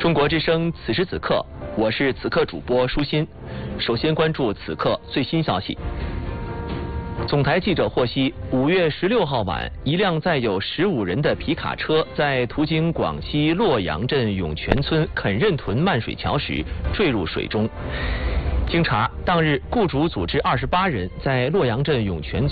中国之声此时此刻，我是此刻主播舒心。首先关注此刻最新消息。总台记者获悉，5月16号晚，一辆载有15人的皮卡车在途经广西洛阳镇涌泉村肯任屯漫水桥时坠入水中。经查，当日雇主组织28人在洛阳镇涌泉村